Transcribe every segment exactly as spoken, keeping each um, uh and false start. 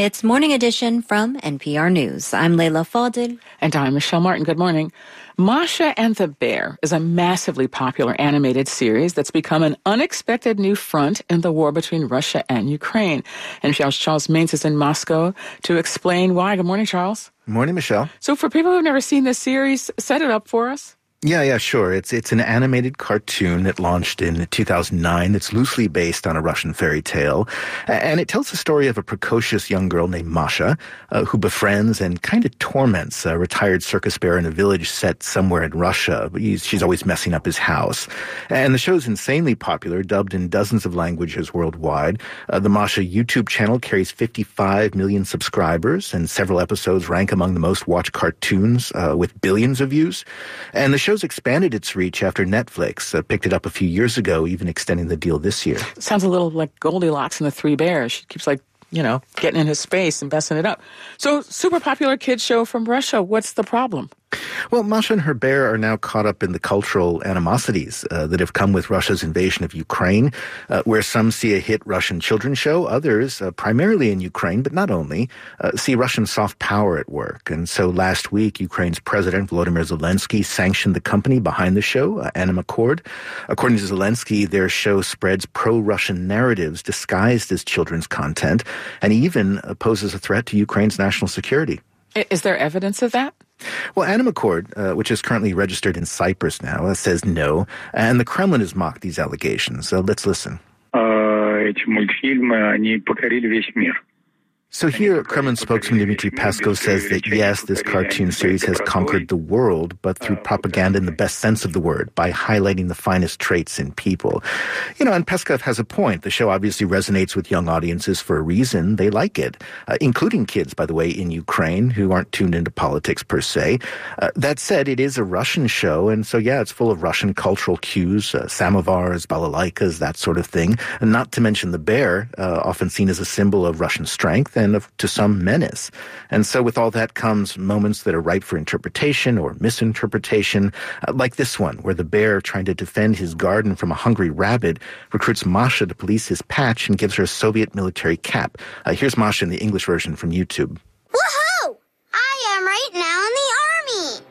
It's Morning Edition from N P R News. I'm Leila Fadel. And I'm Michelle Martin. Good morning. Masha and the Bear is a massively popular animated series that's become an unexpected new front in the war between Russia and Ukraine. And Charles Mains is in Moscow to explain why. Good morning, Charles. Good morning, Michelle. So for people who've never seen this series, set it up for us. Yeah, yeah, sure. It's it's an animated cartoon that launched in two thousand nine. It's loosely based on a Russian fairy tale. And it tells the story of a precocious young girl named Masha, uh, who befriends and kind of torments a retired circus bear in a village set somewhere in Russia. He's, she's always messing up his house. And the show's insanely popular, dubbed in dozens of languages worldwide. Uh, the Masha YouTube channel carries fifty-five million subscribers, and several episodes rank among the most watched cartoons uh, with billions of views. And the show show's expanded its reach after Netflix uh, picked it up a few years ago, even extending the deal this year. Sounds a little like Goldilocks and the Three Bears. She keeps like, you know, getting in his space and messing it up. So, super popular kids show from Russia. What's the problem? Well, Masha and her bear are now caught up in the cultural animosities uh, that have come with Russia's invasion of Ukraine, uh, where some see a hit Russian children's show, others, uh, primarily in Ukraine, but not only, uh, see Russian soft power at work. And so last week, Ukraine's President Volodymyr Zelensky sanctioned the company behind the show, uh, Animacord. According to Zelensky, their show spreads pro-Russian narratives disguised as children's content, and even uh, poses a threat to Ukraine's national security. Is there evidence of that? Well, Animacord, uh, which is currently registered in Cyprus now, uh, says no, and the Kremlin has mocked these allegations. So let's listen. Эти мультфильмы, они покорили весь мир. So here, Kremlin spokesman Dmitry Peskov says that yes, this cartoon series has conquered the world, but through propaganda in the best sense of the word, by highlighting the finest traits in people. You know, and Peskov has a point. The show obviously resonates with young audiences for a reason. They like it, uh, including kids, by the way, in Ukraine, who aren't tuned into politics per se. Uh, that said, it is a Russian show, and so yeah, it's full of Russian cultural cues, uh, samovars, balalaikas, that sort of thing. And not to mention the bear, uh, often seen as a symbol of Russian strength, and of, to some menace. And so with all that comes moments that are ripe for interpretation or misinterpretation, uh, like this one, where the bear, trying to defend his garden from a hungry rabbit, recruits Masha to police his patch and gives her a Soviet military cap. Uh, here's Masha in the English version from YouTube. Woohoo! I am right now in the army!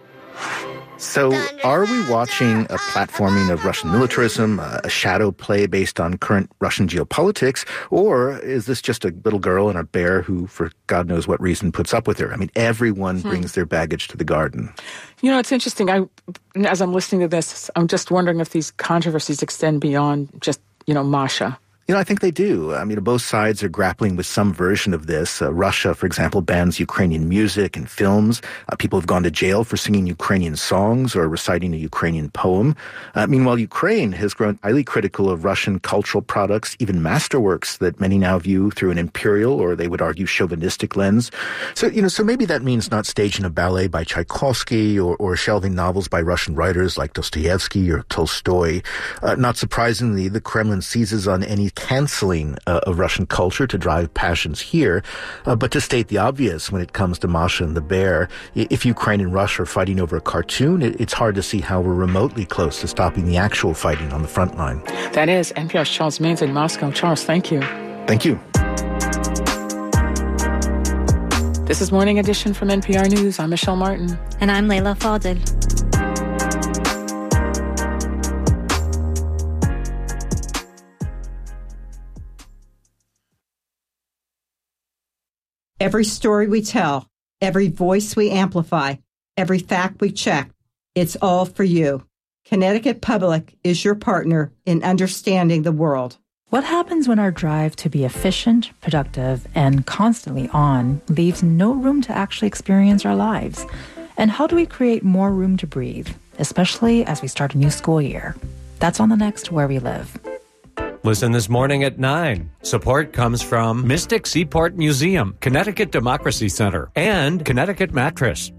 So, are we watching a platforming of Russian militarism, a shadow play based on current Russian geopolitics, or is this just a little girl and a bear who, for God knows what reason, puts up with her? I mean, everyone hmm. brings their baggage to the garden. You know, it's interesting. I, as I'm listening to this, I'm just wondering if these controversies extend beyond just, you know, Masha. You know, I think they do. I mean, both sides are grappling with some version of this. Uh, Russia, for example, bans Ukrainian music and films. Uh, people have gone to jail for singing Ukrainian songs or reciting a Ukrainian poem. Uh, meanwhile, Ukraine has grown highly critical of Russian cultural products, even masterworks that many now view through an imperial or, they would argue, chauvinistic lens. So, you know, so maybe that means not staging a ballet by Tchaikovsky or, or shelving novels by Russian writers like Dostoevsky or Tolstoy. Uh, not surprisingly, the Kremlin seizes on any canceling uh, of Russian culture to drive passions here. Uh, but to state the obvious, when it comes to Masha and the bear, if Ukraine and Russia are fighting over a cartoon, it, it's hard to see how we're remotely close to stopping the actual fighting on the front line. That is N P R's Charles Mains in Moscow. Charles, thank you. Thank you. This is Morning Edition from N P R News. I'm Michelle Martin. And I'm Leila Fadel. Every story we tell, every voice we amplify, every fact we check, it's all for you. Connecticut Public is your partner in understanding the world. What happens when our drive to be efficient, productive, and constantly on leaves no room to actually experience our lives? And how do we create more room to breathe, especially as we start a new school year? That's on the next Where We Live. Listen this morning at nine. Support comes from Mystic Seaport Museum, Connecticut Democracy Center, and Connecticut Mattress.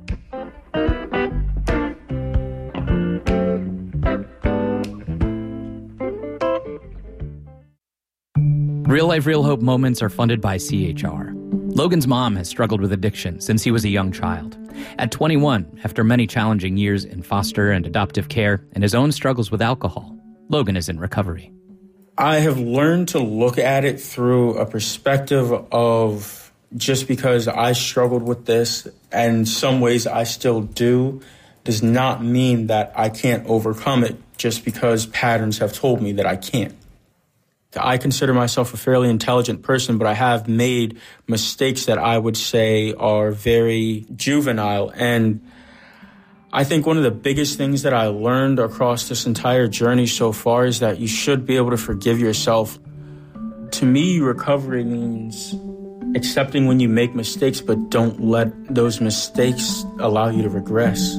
Real Life, Real Hope Moments are funded by C H R. Logan's mom has struggled with addiction since he was a young child. At twenty-one, after many challenging years in foster and adoptive care and his own struggles with alcohol, Logan is in recovery. I have learned to look at it through a perspective of just because I struggled with this, and in some ways I still do, does not mean that I can't overcome it just because patterns have told me that I can't. I consider myself a fairly intelligent person, but I have made mistakes that I would say are very juvenile. And I think one of the biggest things that I learned across this entire journey so far is that you should be able to forgive yourself. To me, recovery means accepting when you make mistakes, but don't let those mistakes allow you to regress.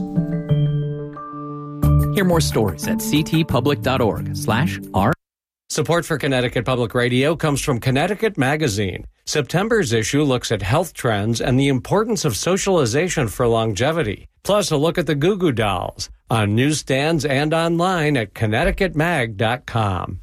Hear more stories at ctpublic.org slash R. Support for Connecticut Public Radio comes from Connecticut Magazine. September's issue looks at health trends and the importance of socialization for longevity. Plus, a look at the Goo Goo Dolls on newsstands and online at connecticut mag dot com.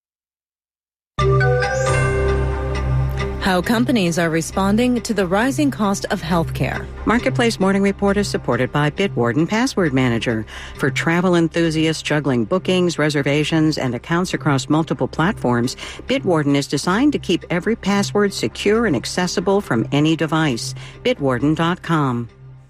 How companies are responding to the rising cost of healthcare. Marketplace Morning Report is supported by Bitwarden Password Manager. For travel enthusiasts juggling bookings, reservations, and accounts across multiple platforms, Bitwarden is designed to keep every password secure and accessible from any device. bitwarden dot com.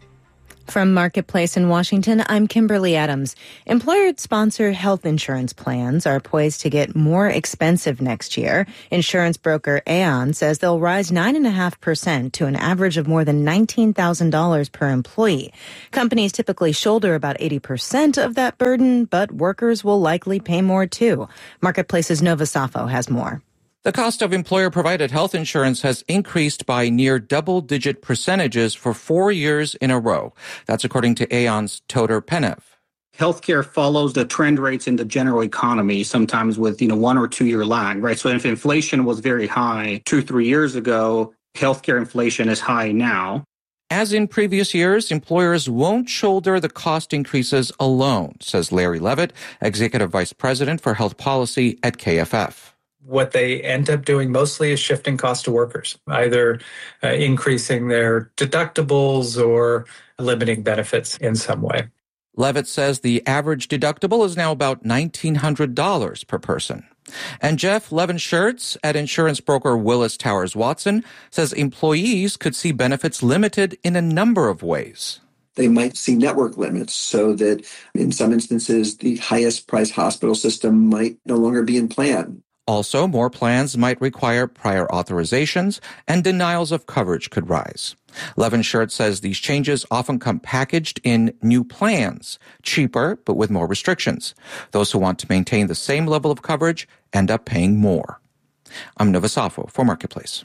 From Marketplace in Washington, I'm Kimberly Adams. Employer-sponsored health insurance plans are poised to get more expensive next year. Insurance broker Aon says they'll rise nine point five percent to an average of more than nineteen thousand dollars per employee. Companies typically shoulder about eighty percent of that burden, but workers will likely pay more too. Marketplace's Nova Safo has more. The cost of employer-provided health insurance has increased by near double-digit percentages for four years in a row. That's according to Aon's Toder Penev. Healthcare follows the trend rates in the general economy, sometimes with, you know, one or two year lag, right? So if inflation was very high two, three years ago, healthcare inflation is high now. As in previous years, employers won't shoulder the cost increases alone, says Larry Levitt, Executive Vice President for Health Policy at K F F. What they end up doing mostly is shifting costs to workers, either uh, increasing their deductibles or limiting benefits in some way. Levitt says the average deductible is now about nineteen hundred dollars per person. And Jeff Levin-Schertz at insurance broker Willis Towers Watson says employees could see benefits limited in a number of ways. They might see network limits so that in some instances, the highest price hospital system might no longer be in plan. Also, more plans might require prior authorizations, and denials of coverage could rise. Levin-Schertz says these changes often come packaged in new plans, cheaper but with more restrictions. Those who want to maintain the same level of coverage end up paying more. I'm Nova Safo for Marketplace.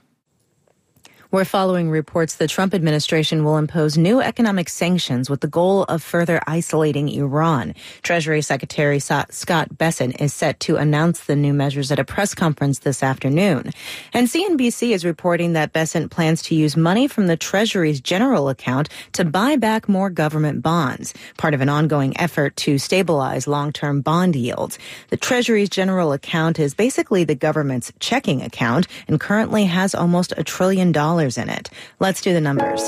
We're following reports the Trump administration will impose new economic sanctions with the goal of further isolating Iran. Treasury Secretary Scott Bessent is set to announce the new measures at a press conference this afternoon. And C N B C is reporting that Bessent plans to use money from the Treasury's general account to buy back more government bonds, part of an ongoing effort to stabilize long-term bond yields. The Treasury's general account is basically the government's checking account and currently has almost a trillion dollars in it. Let's do the numbers.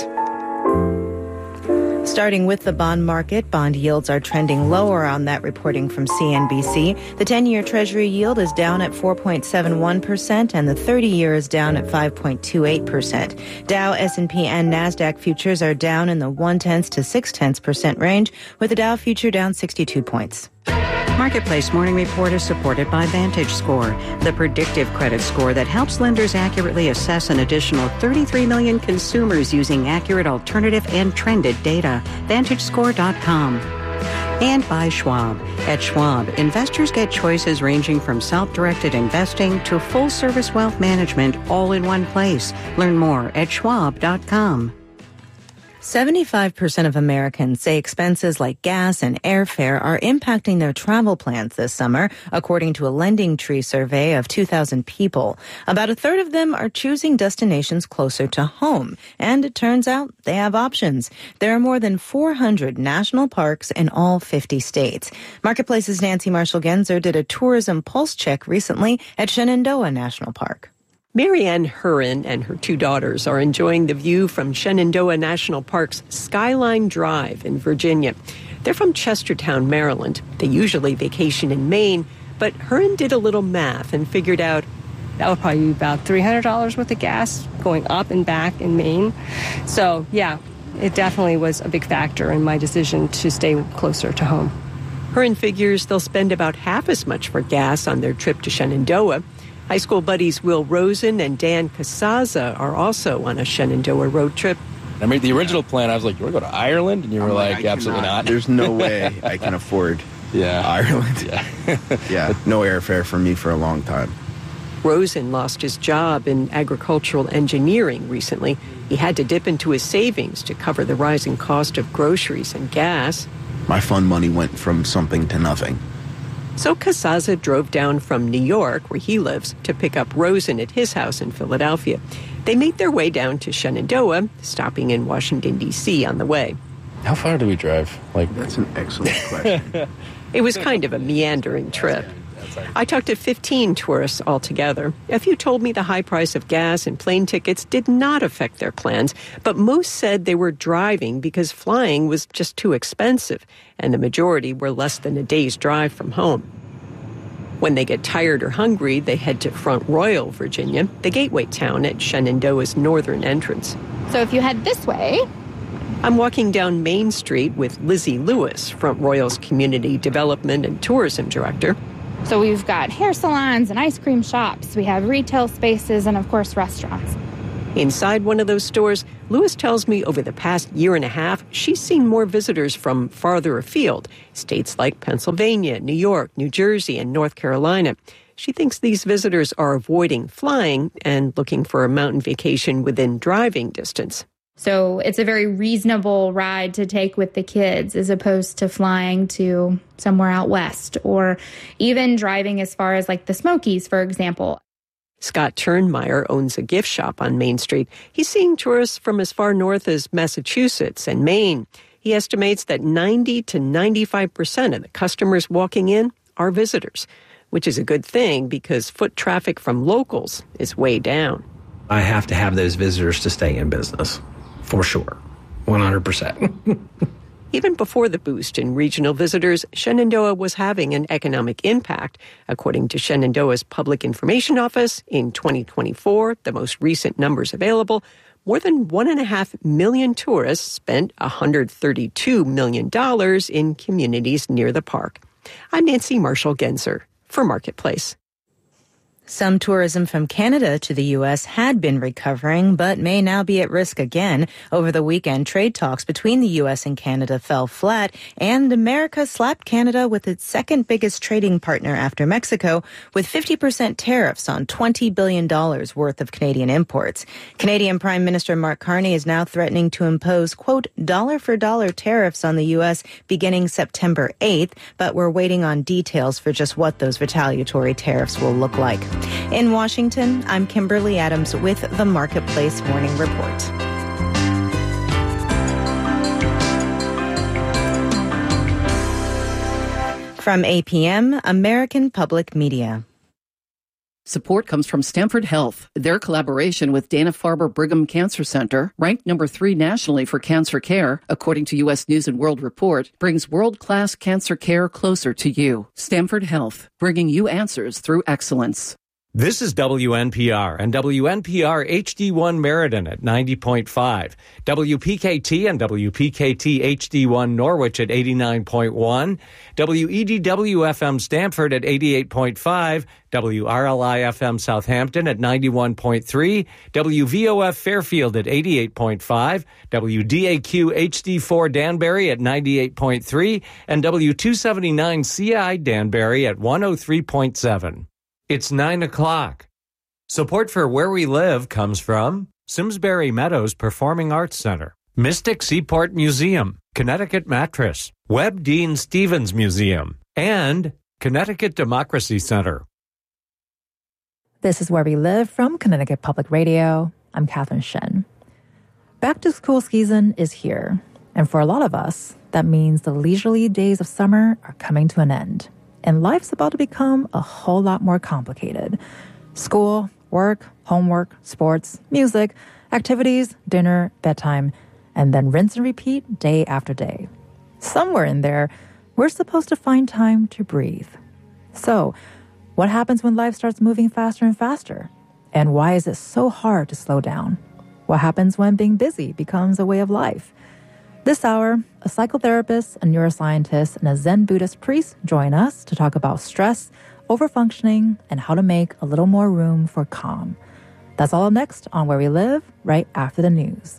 Starting with the bond market, bond yields are trending lower on that reporting from C N B C. The ten-year Treasury yield is down at four point seven one percent and the thirty-year is down at five point two eight percent. Dow, S and P, and NASDAQ futures are down in the one-tenths to six-tenths percent range, with the Dow future down sixty-two points. Marketplace Morning Report is supported by VantageScore, the predictive credit score that helps lenders accurately assess an additional thirty-three million consumers using accurate alternative and trended data. Vantage Score dot com. And by Schwab. At Schwab, investors get choices ranging from self-directed investing to full-service wealth management all in one place. Learn more at schwab dot com. seventy-five percent of Americans say expenses like gas and airfare are impacting their travel plans this summer, according to a LendingTree survey of two thousand people. About a third of them are choosing destinations closer to home, and it turns out they have options. There are more than four hundred national parks in all fifty states. Marketplace's Nancy Marshall-Genzer did a tourism pulse check recently at Shenandoah National Park. Marianne Hurin and her two daughters are enjoying the view from Shenandoah National Park's Skyline Drive in Virginia. They're from Chestertown, Maryland. They usually vacation in Maine, but Hurin did a little math and figured out that would probably be about three hundred dollars worth of gas going up and back in Maine. So, yeah, it definitely was a big factor in my decision to stay closer to home. Hearn figures they'll spend about half as much for gas on their trip to Shenandoah. High school buddies Will Rosen and Dan Casaza are also on a Shenandoah road trip. I made the original plan. I was like, you want to go to Ireland? And you were I'm like, like absolutely cannot. not. There's no way I can afford yeah. Ireland. Yeah. yeah, no airfare for me for a long time. Rosen lost his job in agricultural engineering recently. He had to dip into his savings to cover the rising cost of groceries and gas. My fund money went from something to nothing. So Casaza drove down from New York, where he lives, to pick up Rosen at his house in Philadelphia. They made their way down to Shenandoah, stopping in Washington, D C on the way. How far do we drive? Like That's an excellent question. It was kind of a meandering trip. I talked to fifteen tourists altogether. A few told me the high price of gas and plane tickets did not affect their plans, but most said they were driving because flying was just too expensive, and the majority were less than a day's drive from home. When they get tired or hungry, they head to Front Royal, Virginia, the gateway town at Shenandoah's northern entrance. So if you head this way... I'm walking down Main Street with Lizzie Lewis, Front Royal's Community Development and Tourism Director. So we've got hair salons and ice cream shops. We have retail spaces and, of course, restaurants. Inside one of those stores, Lewis tells me over the past year and a half, she's seen more visitors from farther afield, states like Pennsylvania, New York, New Jersey, and North Carolina. She thinks these visitors are avoiding flying and looking for a mountain vacation within driving distance. So it's a very reasonable ride to take with the kids as opposed to flying to somewhere out west or even driving as far as like the Smokies, for example. Scott Turnmeyer owns a gift shop on Main Street. He's seeing tourists from as far north as Massachusetts and Maine. He estimates that ninety to ninety-five percent of the customers walking in are visitors, which is a good thing because foot traffic from locals is way down. I have to have those visitors to stay in business. For sure. one hundred percent. Even before the boost in regional visitors, Shenandoah was having an economic impact. According to Shenandoah's Public Information Office, in twenty twenty-four, the most recent numbers available, more than one and a half million tourists spent one hundred thirty-two million dollars in communities near the park. I'm Nancy Marshall-Genzer for Marketplace. Some tourism from Canada to the U S had been recovering, but may now be at risk again. Over the weekend, trade talks between the U S and Canada fell flat, and America slapped Canada with its second biggest trading partner after Mexico, with fifty percent tariffs on twenty billion dollars worth of Canadian imports. Canadian Prime Minister Mark Carney is now threatening to impose, quote, dollar-for-dollar tariffs on the U S beginning September eighth, but we're waiting on details for just what those retaliatory tariffs will look like. In Washington, I'm Kimberly Adams with the Marketplace Morning Report. From A P M, American Public Media. Support comes from Stanford Health. Their collaboration with Dana-Farber Brigham Cancer Center, ranked number three nationally for cancer care, according to U S News and World Report, brings world-class cancer care closer to you. Stanford Health, bringing you answers through excellence. This is W N P R and W N P R H D one Meriden at ninety point five, W P K T and W P K T H D one Norwich at eighty-nine point one, W E D W F M Stamford at eighty-eight point five, W R L I F M Southampton at ninety-one point three, W V O F Fairfield at eighty-eight point five, W D A Q H D four Danbury at ninety-eight point three, and W two seventy-nine C I Danbury at one oh three point seven. It's nine o'clock. Support for Where We Live comes from Simsbury Meadows Performing Arts Center, Mystic Seaport Museum, Connecticut Mattress, Webb Dean Stevens Museum, and Connecticut Democracy Center. This is Where We Live from Connecticut Public Radio. I'm Catherine Shen. Back to school season is here, and for a lot of us, that means the leisurely days of summer are coming to an end. And life's about to become a whole lot more complicated. School, work, homework, sports, music, activities, dinner, bedtime, and then rinse and repeat day after day. Somewhere in there, we're supposed to find time to breathe. So, What happens when life starts moving faster and faster? And why is it so hard to slow down? What happens when being busy becomes a way of life? This hour, a psychotherapist, a neuroscientist, and a Zen Buddhist priest join us to talk about stress, overfunctioning, and how to make a little more room for calm. That's all up next on Where We Live, right after the news.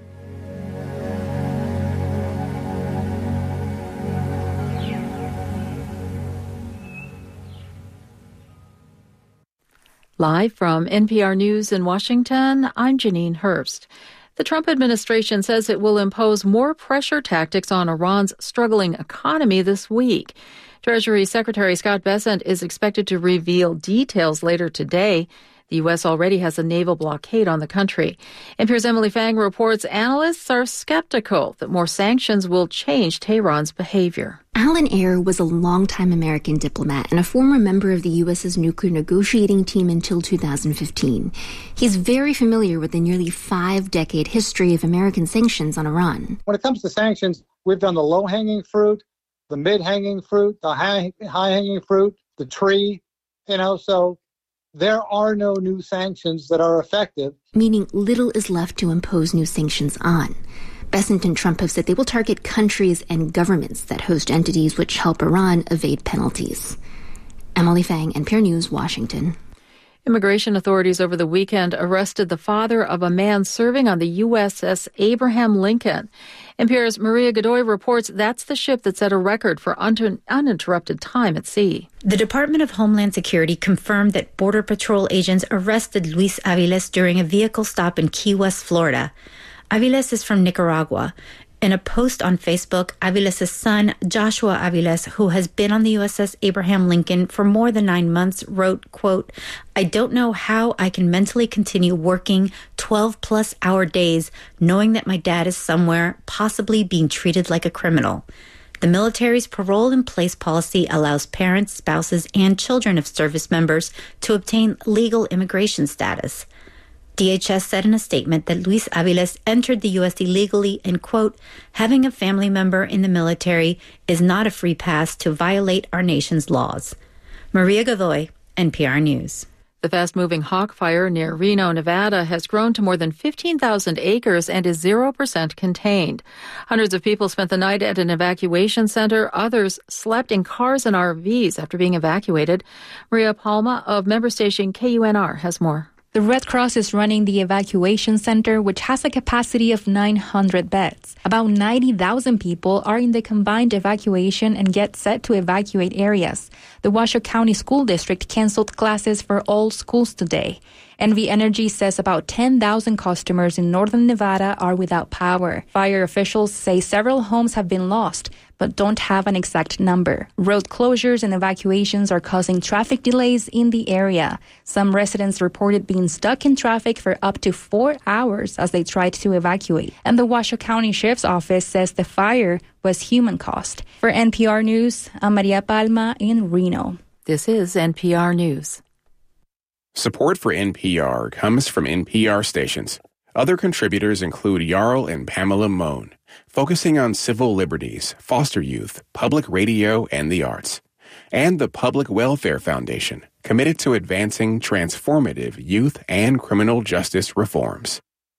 Live from N P R News in Washington, I'm Janine Hurst. The Trump administration says it will impose more pressure tactics on Iran's struggling economy this week. Treasury Secretary Scott Bessent is expected to reveal details later today. The U S already has a naval blockade on the country. N P R's Emily Fang reports analysts are skeptical that more sanctions will change Tehran's behavior. Alan Ayer was a longtime American diplomat and a former member of the U S's nuclear negotiating team until two thousand fifteen. He's very familiar with the nearly five-decade history of American sanctions on Iran. When it comes to sanctions, we've done the low-hanging fruit, the mid-hanging fruit, the high, high-hanging fruit, the tree, you know, so there are no new sanctions that are effective. Meaning little is left to impose new sanctions on. Bessent and Trump have said they will target countries and governments that host entities which help Iran evade penalties. Emily Fang, N P R News, Washington. Immigration authorities over the weekend arrested the father of a man serving on the U S S Abraham Lincoln. N P R's Maria Godoy reports that's the ship that set a record for un- uninterrupted time at sea. The Department of Homeland Security confirmed that Border Patrol agents arrested Luis Aviles during a vehicle stop in Key West, Florida. Aviles is from Nicaragua. In a post on Facebook, Aviles' son, Joshua Aviles, who has been on the U S S Abraham Lincoln for more than nine months, wrote, quote, "I don't know how I can mentally continue working twelve-plus hour days knowing that my dad is somewhere, possibly being treated like a criminal." The military's parole-in-place policy allows parents, spouses, and children of service members to obtain legal immigration status. D H S said in a statement that Luis Aviles entered the U S illegally and, quote, "having a family member in the military is not a free pass to violate our nation's laws." Maria Godoy, N P R News. The fast-moving hawk fire near Reno, Nevada has grown to more than fifteen thousand acres and is zero percent contained. Hundreds of people spent the night at an evacuation center. Others slept in cars and R Vs after being evacuated. Maria Palma of member station K U N R has more. The Red Cross is running the evacuation center, which has a capacity of nine hundred beds. About ninety thousand people are in the combined evacuation and get set to evacuate areas. The Washoe County School District canceled classes for all schools today. N V Energy says about ten thousand customers in northern Nevada are without power. Fire officials say several homes have been lost, but don't have an exact number. Road closures and evacuations are causing traffic delays in the area. Some residents reported being stuck in traffic for up to four hours as they tried to evacuate. And the Washoe County Sheriff's Office says the fire was human caused. For N P R News, I'm Maria Palma in Reno. This is N P R News. Support for N P R comes from N P R stations. Other contributors include Jarl and Pamela Mohn, focusing on civil liberties, foster youth, public radio, and the arts. And the Public Welfare Foundation, committed to advancing transformative youth and criminal justice reforms.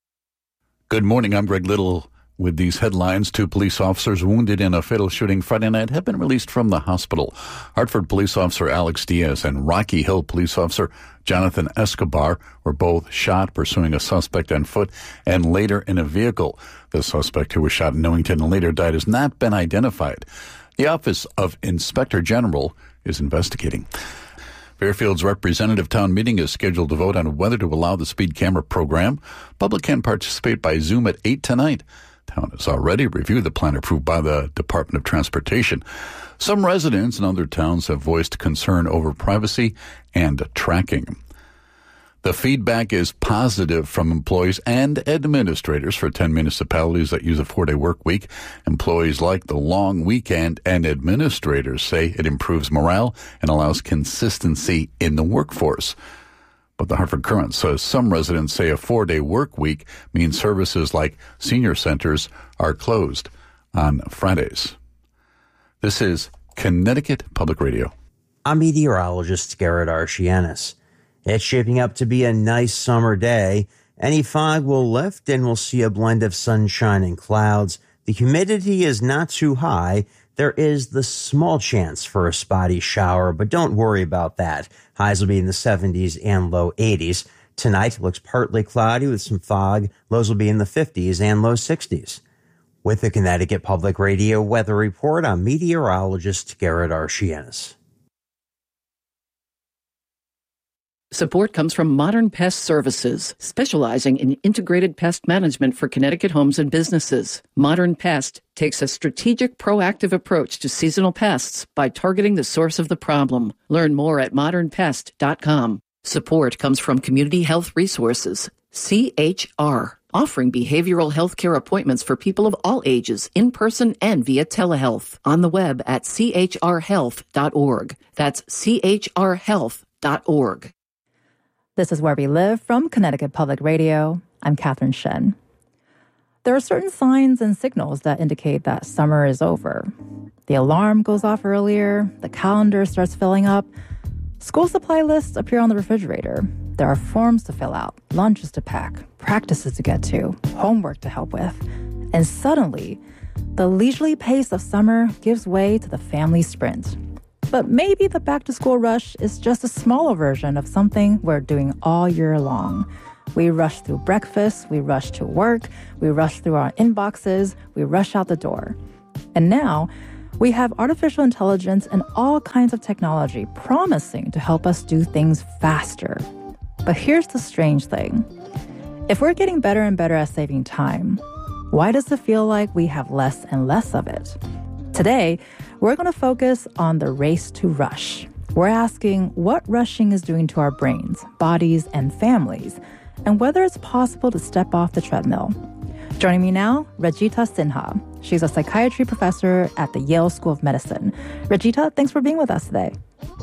Good morning, I'm Greg Little. With these headlines, two police officers wounded in a fatal shooting Friday night have been released from the hospital. Hartford police officer Alex Diaz and Rocky Hill police officer Jonathan Escobar were both shot pursuing a suspect on foot and later in a vehicle. The suspect, who was shot in Newington and later died, has not been identified. The Office of Inspector General is investigating. Fairfield's representative town meeting is scheduled to vote on whether to allow the speed camera program. Public can participate by Zoom at eight tonight. Town has already reviewed the plan approved by the Department of Transportation. Some residents in other towns have voiced concern over privacy and tracking. The feedback is positive from employees and administrators for ten municipalities that use a four-day work week. Employees like the long weekend, and administrators say it improves morale and allows consistency in the workforce. But the Hartford Courant says some residents say a four-day work week means services like senior centers are closed on Fridays. This is Connecticut Public Radio. I'm meteorologist Garrett Archianis. It's shaping up to be a nice summer day. Any fog will lift and we'll see a blend of sunshine and clouds. The humidity is not too high. There is the small chance for a spotty shower, but don't worry about that. Highs will be in the seventies and low eighties. Tonight looks partly cloudy with some fog. Lows will be in the fifties and low sixties. With the Connecticut Public Radio Weather Report, I'm meteorologist Garrett Archianis. Support comes from Modern Pest Services, specializing in integrated pest management for Connecticut homes and businesses. Modern Pest takes a strategic, proactive approach to seasonal pests by targeting the source of the problem. Learn more at modern pest dot com. Support comes from Community Health Resources, C H R, offering behavioral health care appointments for people of all ages, in person and via telehealth, on the web at c h r health dot org. That's c h r health dot org. This is Where We Live from Connecticut Public Radio. I'm Catherine Shen. There are certain signs and signals that indicate that summer is over. The alarm goes off earlier, the calendar starts filling up, school supply lists appear on the refrigerator. There are forms to fill out, lunches to pack, practices to get to, homework to help with. And suddenly, the leisurely pace of summer gives way to the family sprint. But maybe the back-to-school rush is just a smaller version of something we're doing all year long. We rush through breakfast, we rush to work, we rush through our inboxes, we rush out the door. And now, we have artificial intelligence and all kinds of technology promising to help us do things faster. But here's the strange thing. If we're getting better and better at saving time, why does it feel like we have less and less of it? Today, we're going to focus on the race to rush. We're asking what rushing is doing to our brains, bodies, and families, and whether it's possible to step off the treadmill. Joining me now, Rajita Sinha. She's a psychiatry professor at the Yale School of Medicine. Rajita, thanks for being with us today.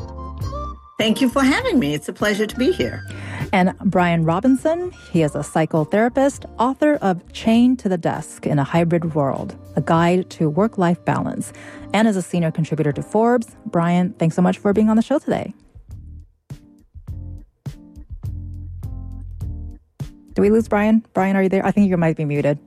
Thank you for having me. It's a pleasure to be here. And Brian Robinson, he is a psychotherapist, author of Chained to the Desk in a Hybrid World, a guide to work-life balance, and is a senior contributor to Forbes. Brian, thanks so much for being on the show today. Did we lose Brian? Brian, are you there? I think you might be muted.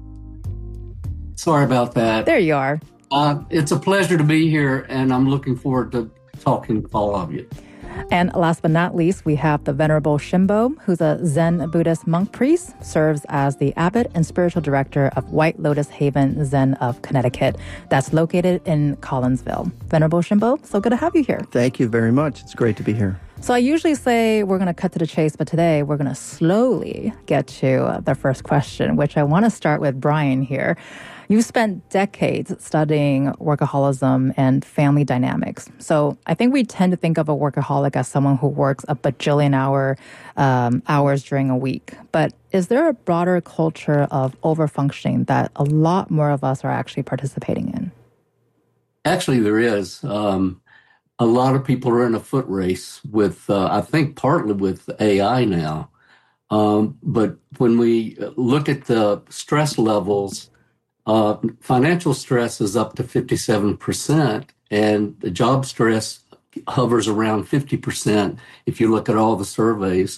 Sorry about that. There you are. Uh, it's a pleasure to be here, and I'm looking forward to talking with all of you. And last but not least, we have the Venerable Shimbo, who's a Zen Buddhist monk priest, serves as the abbot and spiritual director of White Lotus Haven Zen of Connecticut. That's located in Collinsville. Venerable Shimbo, so good to have you here. Thank you very much. It's great to be here. So I usually say we're going to cut to the chase, but today we're going to slowly get to the first question, which I want to start with Brian here. You spent decades studying workaholism and family dynamics. So I think we tend to think of a workaholic as someone who works a bajillion hour um, hours during a week. But is there a broader culture of overfunctioning that a lot more of us are actually participating in? Actually, there is. Um, a lot of people are in a foot race with, uh, I think, partly with A I now. Um, but when we look at the stress levels, Uh, financial stress is up to fifty-seven percent, and the job stress hovers around fifty percent if you look at all the surveys.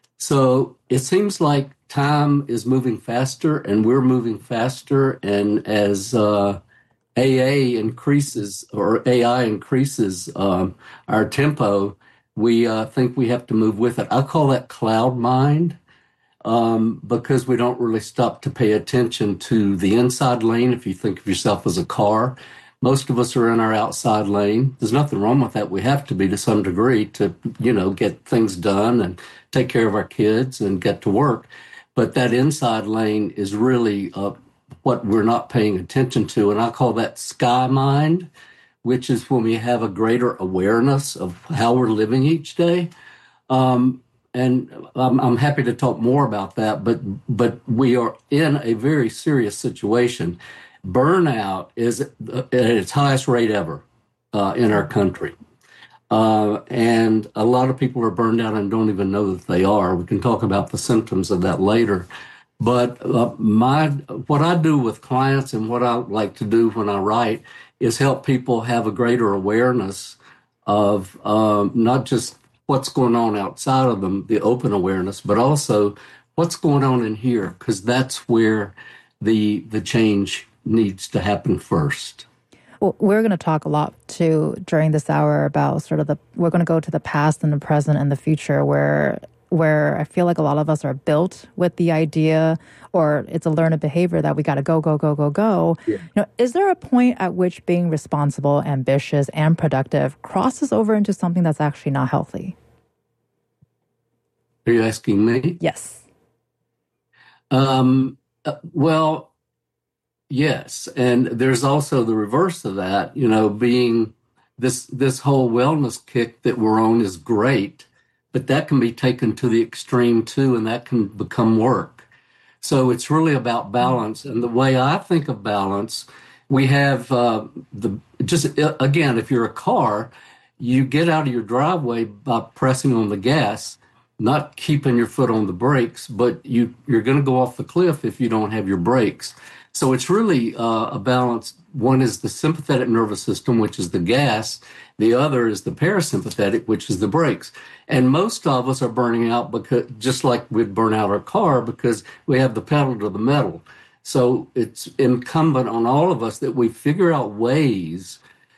So it seems like time is moving faster, and we're moving faster. And as uh, A A increases, or A I increases um, our tempo, we uh, think we have to move with it. I call that cloud mind. Um, because we don't really stop to pay attention to the inside lane. If you think of yourself as a car, most of us are in our outside lane. There's nothing wrong with that. We have to be to some degree to, you know, get things done and take care of our kids and get to work. But that inside lane is really uh, what we're not paying attention to. And I call that sky mind, which is when we have a greater awareness of how we're living each day. Um, And I'm, I'm happy to talk more about that, but but we are in a very serious situation. Burnout is at its highest rate ever uh, in our country. Uh, and a lot of people are burned out and don't even know that they are. We can talk about the symptoms of that later. But uh, my what I do with clients and what I like to do when I write is help people have a greater awareness of um, not just what's going on outside of them, the open awareness, but also what's going on in here, because that's where the the change needs to happen first. Well, we're going to talk a lot too during this hour about sort of the, we're going to go to the past and the present and the future where where I feel like a lot of us are built with the idea, or it's a learned behavior that we got to go, go, go, go, go. Yeah. You know, is there a point at which being responsible, ambitious, and productive crosses over into something that's actually not healthy? Are you asking me? Yes. Um, uh, well, yes. And there's also the reverse of that, you know, being this, this whole wellness kick that we're on is great, but that can be taken to the extreme too, and that can become work. So it's really about balance. And the way I think of balance, we have uh, the just, again, if you're a car, you get out of your driveway by pressing on the gas, not keeping your foot on the brakes, but you, you're going to go off the cliff if you don't have your brakes. So it's really uh, a balance. One is the sympathetic nervous system, which is the gas. The other is the parasympathetic, which is the brakes. And most of us are burning out because, just like we'd burn out our car, because we have the pedal to the metal. So it's incumbent on all of us that we figure out ways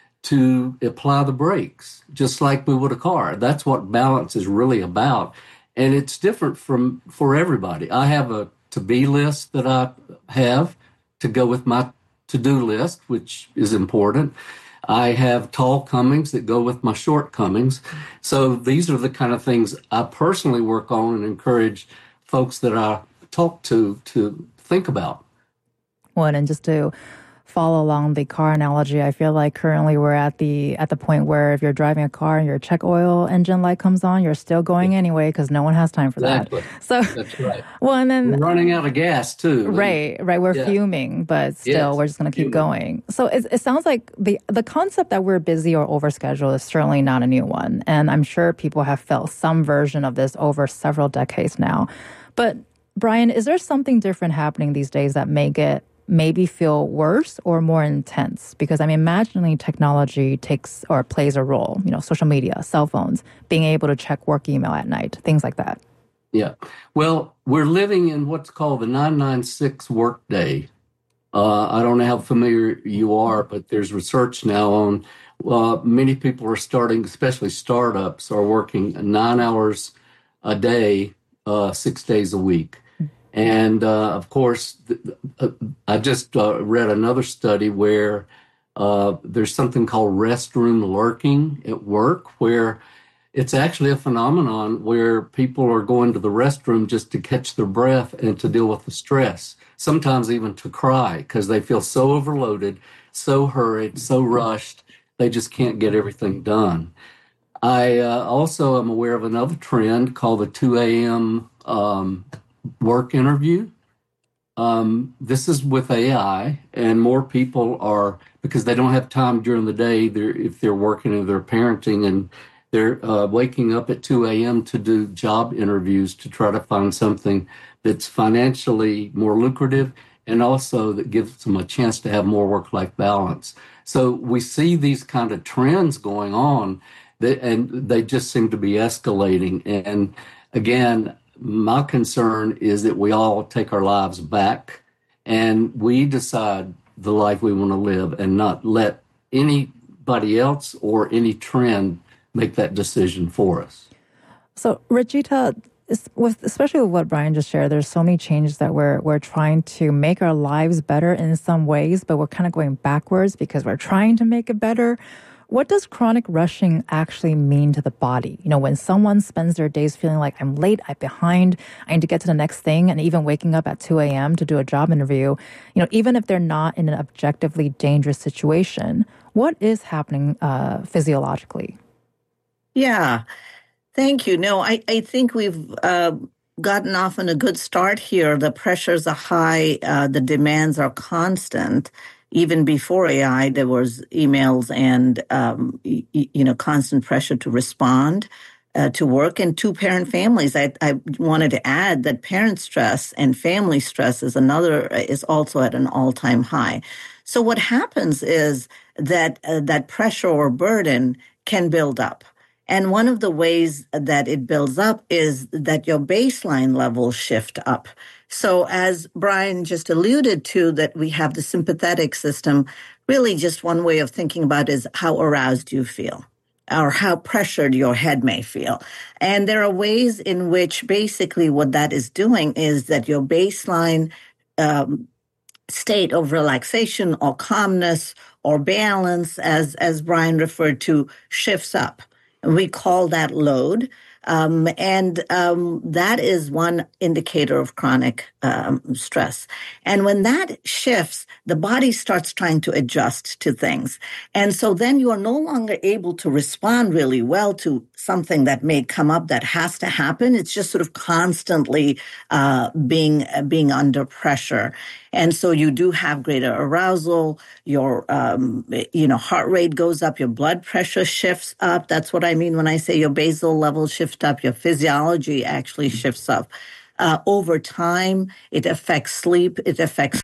to apply the brakes, just like we would a car. That's what balance is really about. And it's different from for everybody. I have a to-be list that I have to go with my to-do list, which is important. I have tall comings that go with my shortcomings. So these are the kind of things I personally work on and encourage folks that I talk to to think about. Well, and just to follow along the car analogy, I feel like currently we're at the at the point where if you're driving a car and your check oil engine light comes on, you're still going yeah. anyway because no one has time for exactly. that. So that's right. Well, and then we're running out of gas too. Right, right. We're yeah. fuming, but still, yes. we're just going to keep going. So it, it sounds like the the concept that we're busy or overscheduled is certainly not a new one, and I'm sure people have felt some version of this over several decades now. But Brian, is there something different happening these days that make it maybe feel worse or more intense? Because I'm imagining technology takes or plays a role, you know, social media, cell phones, being able to check work email at night, things like that. Yeah. Well, we're living in what's called the nine nine six workday. Uh, I don't know how familiar you are, but there's research now on uh, many people are starting, especially startups, are working nine hours a day, uh, six days a week. And, uh, of course, th- uh, I just uh, read another study where uh, there's something called restroom lurking at work, where it's actually a phenomenon where people are going to the restroom just to catch their breath and to deal with the stress, sometimes even to cry because they feel so overloaded, so hurried, so rushed, they just can't get everything done. I uh, also am aware of another trend called the two a.m. Um, work interview. Um, this is with A I, and more people are, because they don't have time during the day, they're, if they're working or they're parenting, and they're uh, waking up at two a.m. to do job interviews to try to find something that's financially more lucrative and also that gives them a chance to have more work-life balance. So we see these kind of trends going on, that, and they just seem to be escalating. And again, my concern is that we all take our lives back and we decide the life we want to live and not let anybody else or any trend make that decision for us. So, Rajita, with, especially with what Brian just shared, there's so many changes that we're we're trying to make our lives better in some ways, but we're kind of going backwards because we're trying to make it better. What does chronic rushing actually mean to the body? You know, when someone spends their days feeling like I'm late, I'm behind, I need to get to the next thing, and even waking up at two a.m. to do a job interview, you know, even if they're not in an objectively dangerous situation, what is happening uh, physiologically? Yeah, thank you. No, I, I think we've uh, gotten off on a good start here. The pressures are high, uh, the demands are constant. Even before A I, there was emails and, um, y- you know, constant pressure to respond uh, to work and two-parent families. I, I wanted to add that parent stress and family stress is another, is also at an all-time high. So what happens is that uh, that pressure or burden can build up. And one of the ways that it builds up is that your baseline levels shift up. So as Brian just alluded to, that we have the sympathetic system, really just one way of thinking about it is how aroused you feel, or how pressured your head may feel. And there are ways in which basically what that is doing is that your baseline um, state of relaxation or calmness or balance, as, as Brian referred to, shifts up. We call that load. Um, and um, that is one indicator of chronic um, stress. And when that shifts, the body starts trying to adjust to things. And so then you are no longer able to respond really well to something that may come up that has to happen. It's just sort of constantly uh, being uh, being under pressure. And so you do have greater arousal, your um, you know heart rate goes up, your blood pressure shifts up. That's what I mean when I say your basal levels shift up, your physiology actually shifts up. Uh, over time, it affects sleep, it affects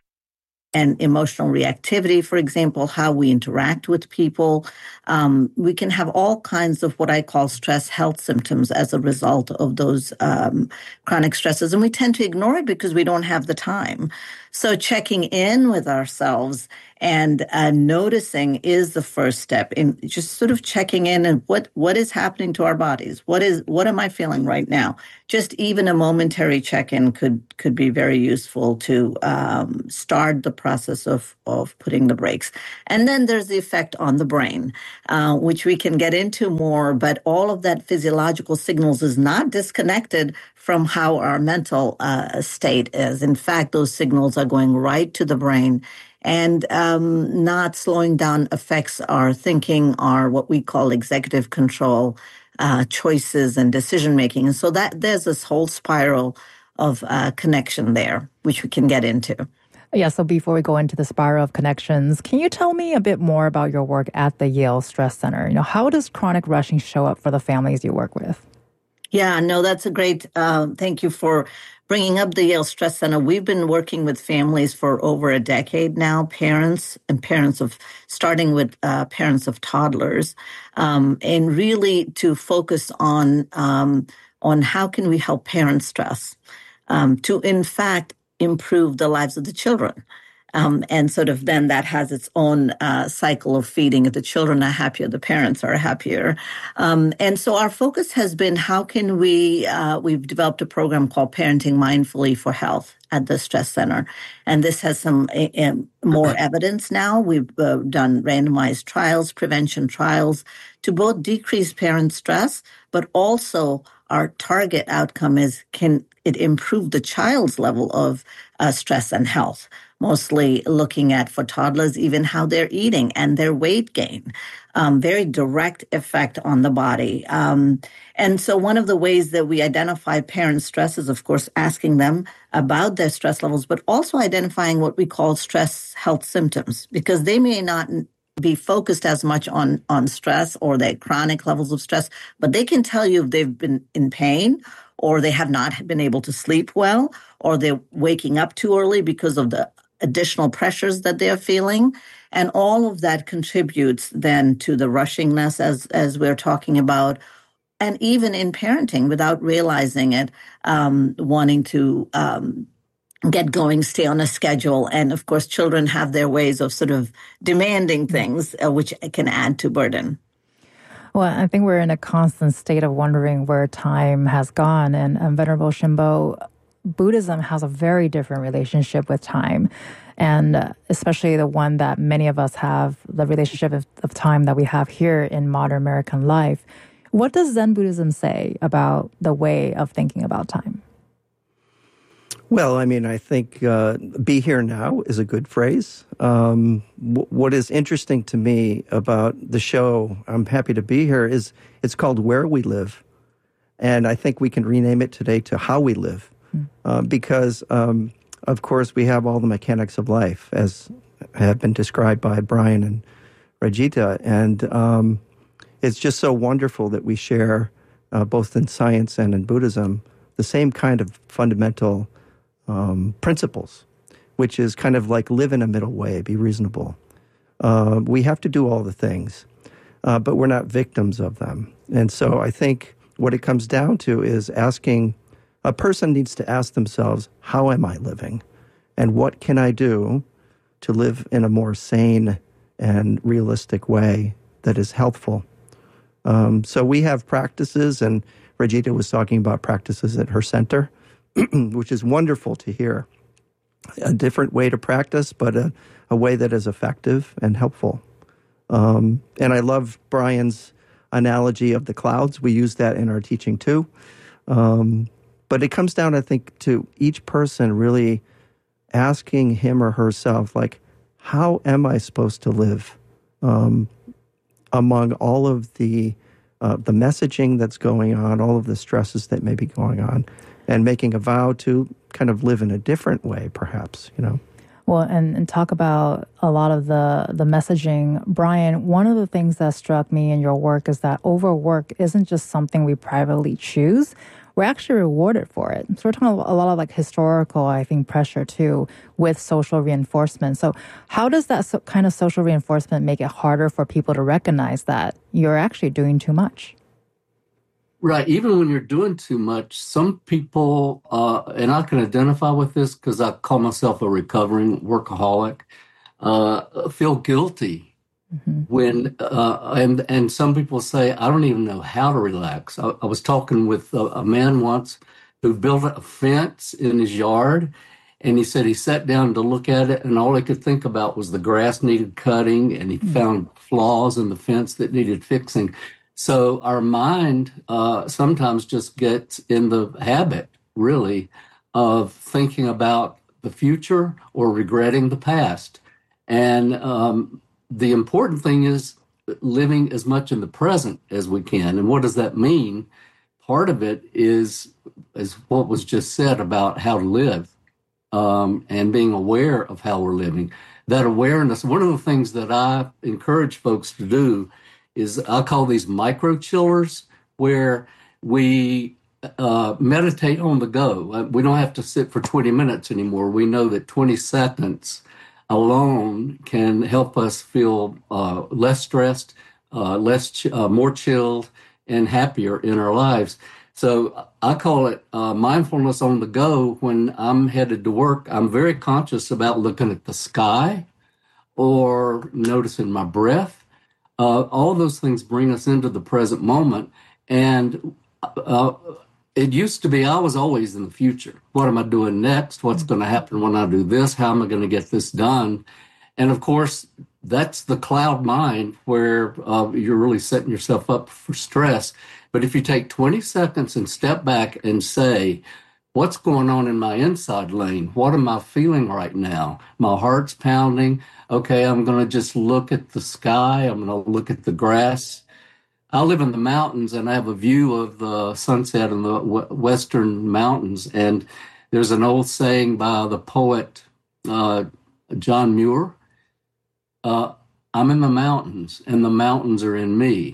and emotional reactivity, for example, how we interact with people. Um, we can have all kinds of what I call stress health symptoms as a result of those um, chronic stresses. And we tend to ignore it because we don't have the time. So checking in with ourselves and uh, noticing is the first step in just sort of checking in and what, what is happening to our bodies? What is, what am I feeling right now? Just even a momentary check-in could, could be very useful to um, start the process of, of putting the brakes. And then there's the effect on the brain, uh, which we can get into more, but all of that physiological signals is not disconnected from how our mental uh, state is. In fact, those signals are going right to the brain, and um, not slowing down affects our thinking, our what we call executive control, uh, choices and decision making. And so that there's this whole spiral of uh, connection there, which we can get into. Yeah, so before we go into the spiral of connections, can you tell me a bit more about your work at the Yale Stress Center? You know, how does chronic rushing show up for the families you work with? Yeah, no, that's a great, uh, thank you for bringing up the Yale Stress Center. We've been working with families for over a decade now, parents and parents of, starting with uh, parents of toddlers, um, and really to focus on, um, on how can we help parents stress, um, to in fact improve the lives of the children. Um, and sort of then that has its own uh, cycle of feeding. If the children are happier, the parents are happier. Um, and so our focus has been how can we, uh, we've developed a program called Parenting Mindfully for Health at the Stress Center. And this has some uh, more evidence now. We've uh, done randomized trials, prevention trials to both decrease parent stress, but also our target outcome is can it improve the child's level of uh, stress and health. Mostly looking at, for toddlers, even how they're eating and their weight gain. Um, very direct effect on the body. Um, and so one of the ways that we identify parent stress is, of course, asking them about their stress levels, but also identifying what we call stress health symptoms, because they may not be focused as much on, on stress or their chronic levels of stress, but they can tell you if they've been in pain or they have not been able to sleep well, or they're waking up too early because of the additional pressures that they're feeling. And all of that contributes then to the rushingness as, as we're talking about. And even in parenting, without realizing it, um, wanting to um, get going, stay on a schedule. And of course, children have their ways of sort of demanding things, uh, which can add to burden. Well, I think we're in a constant state of wondering where time has gone. And um, Venerable Shinbo, Buddhism has a very different relationship with time, and uh, especially the one that many of us have, the relationship of, of time that we have here in modern American life. What does Zen Buddhism say about the way of thinking about time? Well, I mean, I think uh, be here now is a good phrase. Um, w- what is interesting to me about the show, I'm happy to be here, is it's called Where We Live. And I think we can rename it today to How We Live. Uh, because, um, of course, we have all the mechanics of life, as have been described by Brian and Rajita. And um, it's just so wonderful that we share, uh, both in science and in Buddhism, the same kind of fundamental um, principles, which is kind of like live in a middle way, be reasonable. Uh, we have to do all the things. uh, but we're not victims of them. And so I think what it comes down to is asking, a person needs to ask themselves, how am I living? And what can I do to live in a more sane and realistic way that is healthful? Um, so we have practices, and Regina was talking about practices at her center, which is wonderful to hear. A different way to practice, but a, a way that is effective and helpful. Um, and I love Brian's analogy of the clouds. We use that in our teaching too. Um, but it comes down, I think, to each person really asking him or herself, like, how am I supposed to live um, among all of the uh, the messaging that's going on, all of the stresses that may be going on, and making a vow to kind of live in a different way, perhaps, you know? Well, and, and talk about a lot of the, the messaging. Brian, one of the things that struck me in your work is that overwork isn't just something we privately choose. We're actually rewarded for it. So we're talking a lot of like historical, I think, pressure too with social reinforcement. So how does that so, kind of social reinforcement make it harder for people to recognize that you're actually doing too much? Right. Even when you're doing too much, some people, uh, and I can identify with this because I call myself a recovering workaholic, uh, feel guilty mm-hmm. when, uh, and, and some people say, I don't even know how to relax. I, I was talking with a, a man once who built a fence in his yard, and he said he sat down to look at it, and all he could think about was the grass needed cutting, and he mm-hmm. found flaws in the fence that needed fixing. So our mind uh, sometimes just gets in the habit, really, of thinking about the future or regretting the past. And um, the important thing is living as much in the present as we can. And what does that mean? Part of it is, is what was just said about how to live um, and being aware of how we're living. That awareness, one of the things that I encourage folks to do is I call these micro chillers, where we uh, meditate on the go. We don't have to sit for twenty minutes anymore. We know that twenty seconds alone can help us feel uh, less stressed, uh, less ch- uh, more chilled, and happier in our lives. So I call it uh, mindfulness on the go. When I'm headed to work, I'm very conscious about looking at the sky or noticing my breath. Uh, all those things bring us into the present moment. And uh, it used to be I was always in the future. What am I doing next? What's going to happen when I do this? How am I going to get this done? And of course, that's the cloud mind where uh, you're really setting yourself up for stress. But if you take twenty seconds and step back and say, what's going on in my inside lane? What am I feeling right now? My heart's pounding. Okay, I'm going to just look at the sky. I'm going to look at the grass. I live in the mountains, and I have a view of the sunset in the w- western mountains. And there's an old saying by the poet uh, John Muir, uh, I'm in the mountains, and the mountains are in me.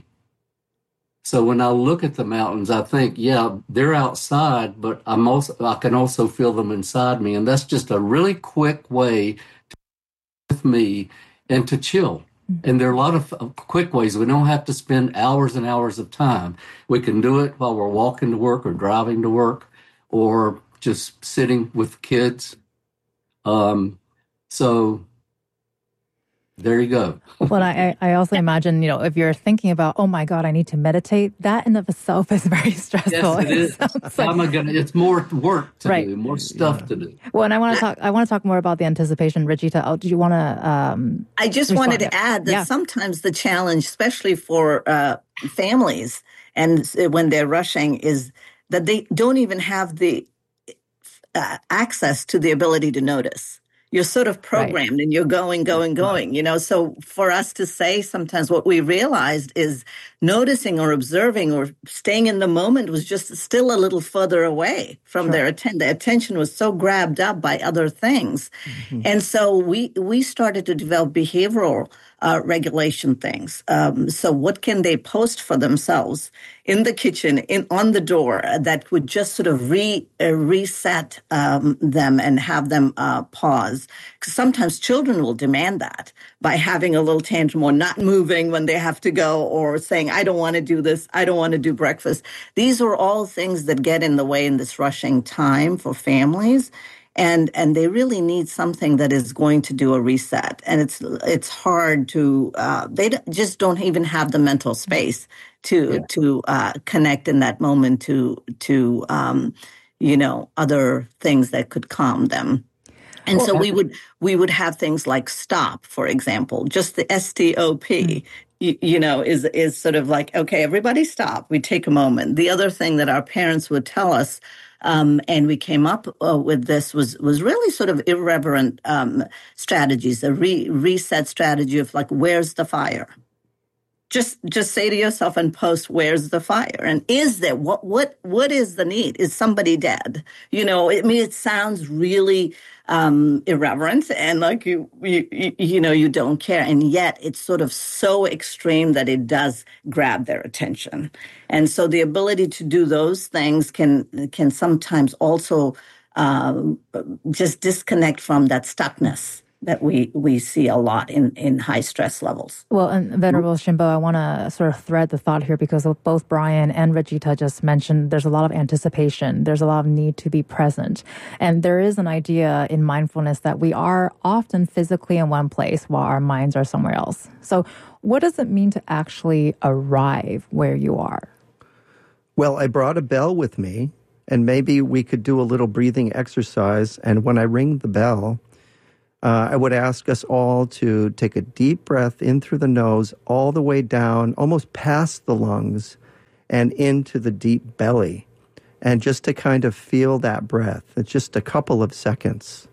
So when I look at the mountains, I think, yeah, they're outside, but I'm also I can also feel them inside me. And that's just a really quick way to with me and to chill. Mm-hmm. And there are a lot of quick ways. We don't have to spend hours and hours of time. We can do it while we're walking to work or driving to work or just sitting with kids. Um, so there you go. Well, I, I also imagine, you know, if you're thinking about, oh my God, I need to meditate, that in of itself is very stressful. Yes, it, it is. How am I gonna, it's more work to right. do, more stuff yeah. to do. Well, and I want to talk. I want to talk more about the anticipation, Regina. Oh, do you want to? Um, I just respond? wanted to add that yeah. sometimes the challenge, especially for uh, families, and when they're rushing, is that they don't even have the uh, access to the ability to notice. You're sort of programmed right. and you're going, going, going, you know. So for us to say sometimes what we realized is noticing or observing or staying in the moment was just still a little further away from sure. their attention. Their attention was so grabbed up by other things. Mm-hmm. And so we we started to develop behavioral uh, regulation things. Um, so what can they post for themselves in the kitchen, in on the door, that would just sort of re, uh, reset um, them and have them uh, pause? Because sometimes children will demand that by having a little tantrum or not moving when they have to go, or saying, I don't want to do this, I don't want to do breakfast. These are all things that get in the way in this rushing time for families. And and they really need something that is going to do a reset. And it's it's hard to, uh, they just don't even have the mental space to yeah. to uh, connect in that moment to, to um, you know, other things that could calm them. And well, so we would we would have things like STOP, for example, just the S T O P. Mm-hmm. You, you know, is is sort of like, okay, everybody stop. We take a moment. The other thing that our parents would tell us, um, and we came up uh, with this, was was really sort of irreverent um, strategies, a re- reset strategy of like, where's the fire? Just just say to yourself and post, where's the fire? And is there, what what what is the need? Is somebody dead? You know, I mean, it sounds really um, irreverent and like you, you, you know, you don't care. And yet it's sort of so extreme that it does grab their attention. And so the ability to do those things can, can sometimes also uh, just disconnect from that stuckness that we, we see a lot in, in high stress levels. Well, and Venerable Shinbo, I want to sort of thread the thought here because both Brian and Rajita just mentioned there's a lot of anticipation. There's a lot of need to be present. And there is an idea in mindfulness that we are often physically in one place while our minds are somewhere else. So what does it mean to actually arrive where you are? Well, I brought a bell with me, and maybe we could do a little breathing exercise. And when I ring the bell, Uh, I would ask us all to take a deep breath in through the nose, all the way down, almost past the lungs, and into the deep belly. And just to kind of feel that breath. It's just a couple of seconds.